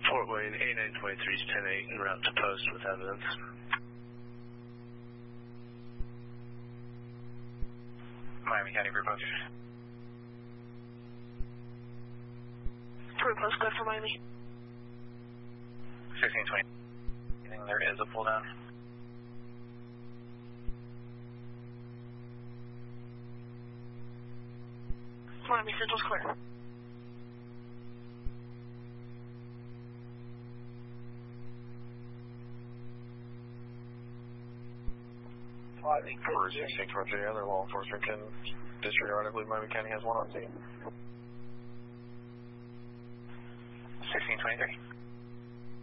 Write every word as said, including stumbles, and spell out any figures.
Fort Wayne, A nine twenty-three is ten eight en route to post with evidence. Miami County Group Post. Group Post, good for Miami. sixteen twenty. There is a pull down. Miami Central's clear. For sixteen twenty-three, other law enforcement can disregard. I believe Miami County has one on scene. sixteen twenty-three.